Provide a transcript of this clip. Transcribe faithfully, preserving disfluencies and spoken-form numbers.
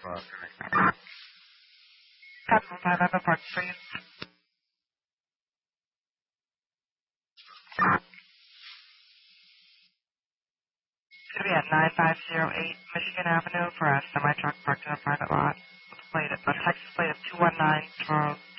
Captain five Echo Park Street. It's going to be at nine five zero eight Michigan Avenue for a semi-truck parked in a private lot with a plate, a Texas plate of two one nine Charles.